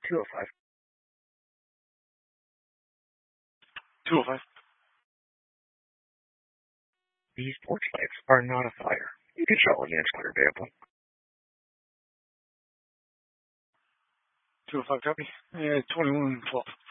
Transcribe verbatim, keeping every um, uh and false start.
two oh five. two oh five. These porch lights are not a fire. You can show on the next quarter vehicle. two oh five copy. Yeah, twenty-one twelve.